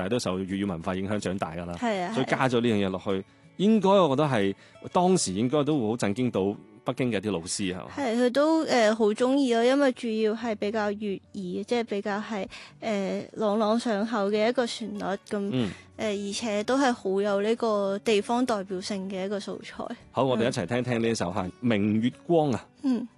細都受粵語文化影響長大㗎啦， 係啊， 所以加咗呢樣嘢落去，應該我覺得係當時應該都會好震驚到北京嘅啲老師係嘛？ 係佢都好中意咯，因為主要係比較粵語，即係比較係朗朗上口嘅一個旋律咁，而且都係好有呢個地方代表性嘅一個素材。 好，我哋一齊聽聽呢首嚇《明月光》啊。